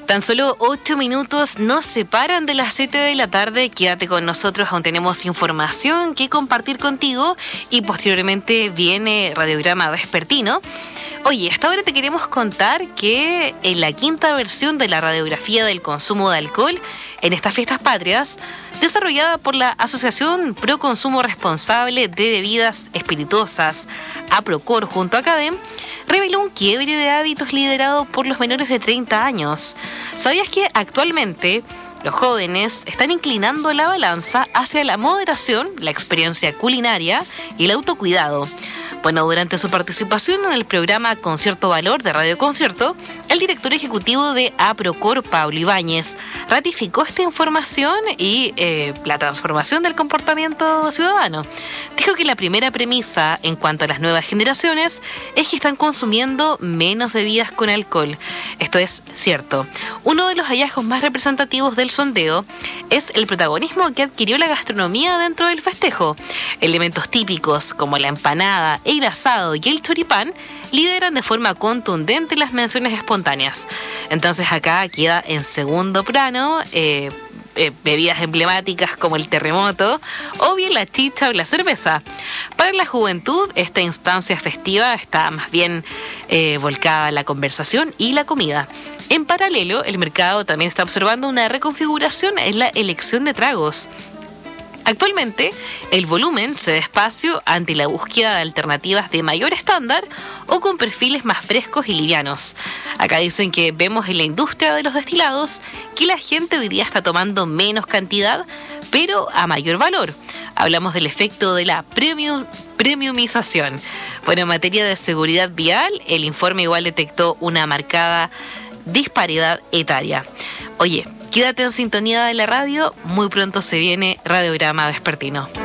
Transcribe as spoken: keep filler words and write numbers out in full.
Tan solo ocho minutos nos separan de las siete de la tarde. Quédate con nosotros, aún tenemos información que compartir contigo y posteriormente viene Radiograma Vespertino. Oye, hasta ahora te queremos contar que en la quinta versión de la radiografía del consumo de alcohol en estas fiestas patrias, desarrollada por la Asociación Pro Consumo Responsable de Bebidas Espirituosas, APROCOR, junto a CADEM, reveló un quiebre de hábitos liderado por los menores de treinta años. ¿Sabías que actualmente los jóvenes están inclinando la balanza hacia la moderación, la experiencia culinaria y el autocuidado? Bueno, durante su participación en el programa Concierto Valor de Radio Concierto, el director ejecutivo de APROCOR, Pablo Ibáñez, ratificó esta información y eh, la transformación del comportamiento ciudadano. Dijo que la primera premisa en cuanto a las nuevas generaciones es que están consumiendo menos bebidas con alcohol. Esto es cierto. Uno de los hallazgos más representativos del sondeo es el protagonismo que adquirió la gastronomía dentro del festejo. Elementos típicos como la empanada, el asado y el choripán lideran de forma contundente las menciones espontáneas. Entonces acá queda en segundo plano eh, eh, bebidas emblemáticas como el terremoto o bien la chicha o la cerveza. Para la juventud, esta instancia festiva está más bien eh, volcada a la conversación y la comida. En paralelo, el mercado también está observando una reconfiguración en la elección de tragos. Actualmente, el volumen se despacio ante la búsqueda de alternativas de mayor estándar o con perfiles más frescos y livianos. Acá dicen que vemos en la industria de los destilados que la gente hoy día está tomando menos cantidad, pero a mayor valor. Hablamos del efecto de la premium, premiumización. Bueno, en materia de seguridad vial, el informe igual detectó una marcada disparidad etaria. Oye, quédate en sintonía de la radio, muy pronto se viene Radiograma Vespertino.